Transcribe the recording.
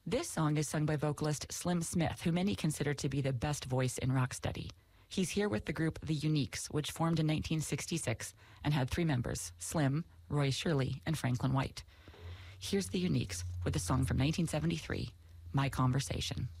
This song is sung by vocalist Slim Smith, who many consider to be the best voice in rocksteady. He's here with the group The Uniques, which formed in 1966 and had 3 members, Slim, Roy Shirley, and Franklin White. Here's The Uniques with a song from 1973, My Conversation.